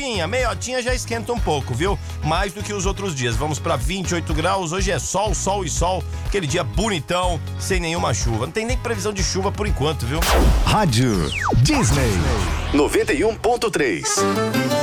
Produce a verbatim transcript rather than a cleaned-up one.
Meiotinha já esquenta um pouco, viu? Mais do que os outros dias. Vamos pra vinte e oito graus. Hoje é sol, sol e sol. Aquele dia bonitão, sem nenhuma chuva. Não tem nem previsão de chuva por enquanto, viu? Rádio Disney noventa e um ponto três.